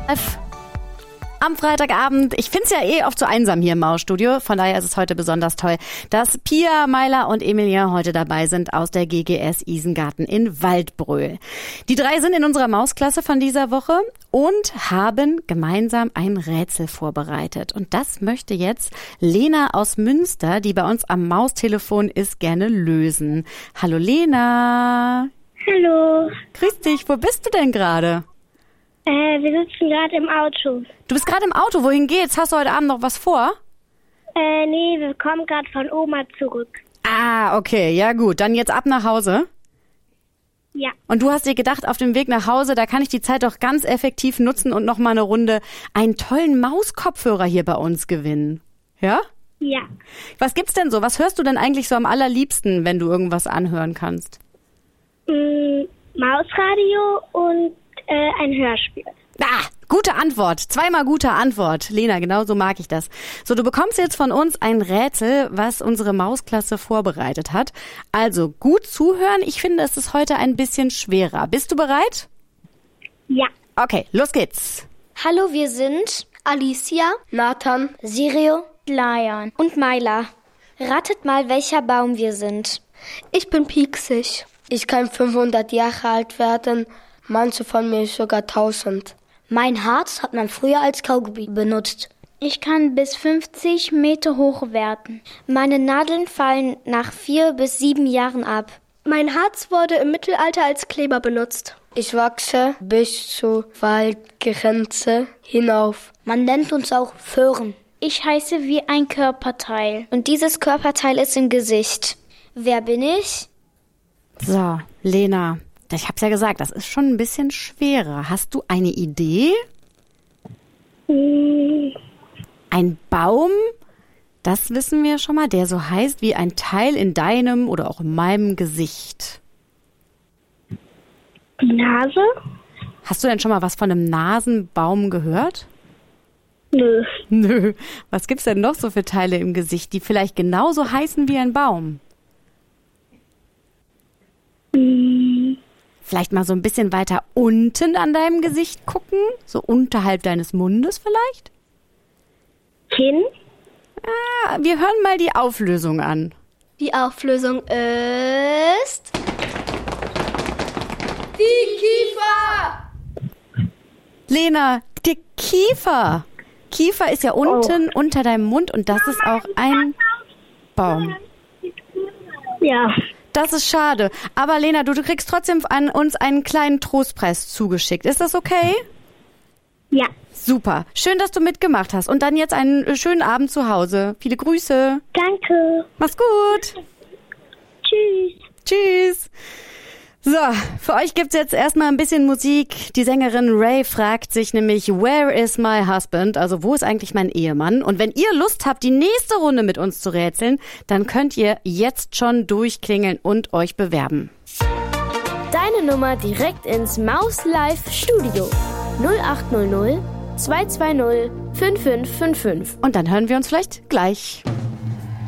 Am Freitagabend. Ich find's ja oft so einsam hier im Mausstudio. Von daher ist es heute besonders toll, dass Pia, Maila und Emilia heute dabei sind aus der GGS Isengarten in Waldbröl. Die 3 sind in unserer Mausklasse von dieser Woche und haben gemeinsam ein Rätsel vorbereitet. Und das möchte jetzt Lena aus Münster, die bei uns am Maustelefon ist, gerne lösen. Hallo Lena. Hallo. Grüß dich. Wo bist du denn gerade? Wir sitzen gerade im Auto. Du bist gerade im Auto. Wohin geht's? Hast du heute Abend noch was vor? Nee, wir kommen gerade von Oma zurück. Ah, okay. Ja gut. Dann jetzt ab nach Hause. Ja. Und du hast dir gedacht, auf dem Weg nach Hause, da kann ich die Zeit doch ganz effektiv nutzen und noch mal eine Runde einen tollen Mauskopfhörer hier bei uns gewinnen. Ja? Ja. Was gibt's denn so? Was hörst du denn eigentlich so am allerliebsten, wenn du irgendwas anhören kannst? Mausradio und ein Hörspiel. Gute Antwort. 2-mal gute Antwort. Lena, genau so mag ich das. So, du bekommst jetzt von uns ein Rätsel, was unsere Mausklasse vorbereitet hat. Also gut zuhören. Ich finde, es ist heute ein bisschen schwerer. Bist du bereit? Ja. Okay, los geht's. Hallo, wir sind Alicia, Nathan, Sirio, Lion und Maila. Ratet mal, welcher Baum wir sind. Ich bin pieksig. Ich kann 500 Jahre alt werden. Manche von mir sogar 1000. Mein Harz hat man früher als Kaugummi benutzt. Ich kann bis 50 Meter hoch werden. Meine Nadeln fallen nach 4 bis 7 Jahren ab. Mein Harz wurde im Mittelalter als Kleber benutzt. Ich wachse bis zur Waldgrenze hinauf. Man nennt uns auch Föhren. Ich heiße wie ein Körperteil. Und dieses Körperteil ist im Gesicht. Wer bin ich? So, Lena. Ich hab's ja gesagt, das ist schon ein bisschen schwerer. Hast du eine Idee? Ein Baum, das wissen wir schon mal, der so heißt wie ein Teil in deinem oder auch in meinem Gesicht. Die Nase? Hast du denn schon mal was von einem Nasenbaum gehört? Nö. Was gibt's denn noch so für Teile im Gesicht, die vielleicht genauso heißen wie ein Baum? Vielleicht mal so ein bisschen weiter unten an deinem Gesicht gucken? So unterhalb deines Mundes vielleicht? Kinn? Ah, wir hören mal die Auflösung an. Die Auflösung ist... Die Kiefer! Lena, der Kiefer. Kiefer ist ja unten unter deinem Mund und das ist auch ein Baum. Ja. Das ist schade. Aber Lena, du kriegst trotzdem an uns einen kleinen Trostpreis zugeschickt. Ist das okay? Ja. Super. Schön, dass du mitgemacht hast. Und dann jetzt einen schönen Abend zu Hause. Viele Grüße. Danke. Mach's gut. Tschüss. Tschüss. So, für euch gibt's jetzt erstmal ein bisschen Musik. Die Sängerin Ray fragt sich nämlich, where is my husband? Also, wo ist eigentlich mein Ehemann? Und wenn ihr Lust habt, die nächste Runde mit uns zu rätseln, dann könnt ihr jetzt schon durchklingeln und euch bewerben. Deine Nummer direkt ins Maus Live Studio. 0800 220 5555. Und dann hören wir uns vielleicht gleich.